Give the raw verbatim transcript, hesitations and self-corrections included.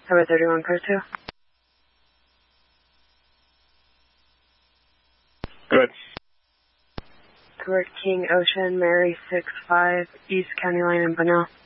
How about thirty-one, clear two? Good. Correct, King Ocean, Mary six five, East County Line in Bunnell.